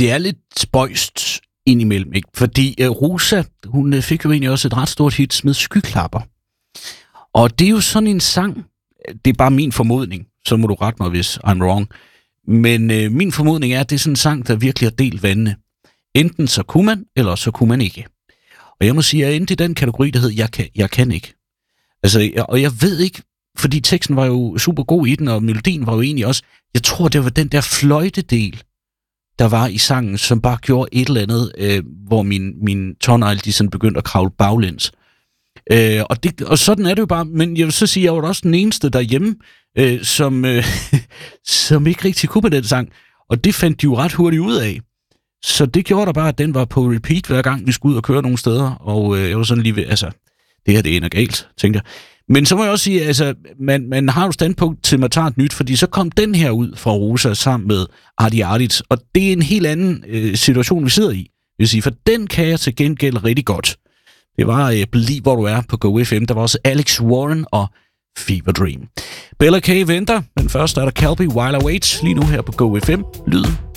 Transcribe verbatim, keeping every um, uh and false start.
det er lidt spøjst indimellem, ikke? Fordi uh, Rosa, hun fik jo egentlig også et ret stort hit med Skyklapper. Og det er jo sådan en sang, det er bare min formodning, så må du rette mig, hvis I'm wrong. Men uh, min formodning er, at det er sådan en sang, der virkelig har delt vandene. Enten så kunne man, eller så kunne man ikke. Og jeg må sige, at jeg endte i den kategori, der hedder, jeg kan, jeg kan ikke. Altså, jeg, og jeg ved ikke, fordi teksten var jo super god i den, og melodien var jo egentlig også, jeg tror, det var den der fløjtedel, der var i sangen, som bare gjorde et eller andet, øh, hvor min, min tårnegl, de sådan begyndte at kravle baglæns. Øh, og, det, og sådan er det jo bare, men jeg vil så sige, at jeg var også den eneste derhjemme, øh, som, øh, som ikke rigtig kunne på den sang, og det fandt de jo ret hurtigt ud af. Så det gjorde der bare, at den var på repeat hver gang, vi skulle ud og køre nogle steder, og øh, jeg var sådan lige ved, altså, det her det ender galt, tænkte jeg. Men så må jeg også sige, altså, man, man har jo standpunkt til, at man tager et nyt, fordi så kom den her ud fra Rosa sammen med Artie Artits, og det er en helt anden øh, situation, vi sidder i. Jeg vil sige, for den kan jeg til gengæld rigtig godt. Det var øh, Bliv, hvor du er på Go F M. Der var også Alex Warren og Fever Dream. Bella K venter, men først er der Calby While I Wait, lige nu her på Go F M. Lyden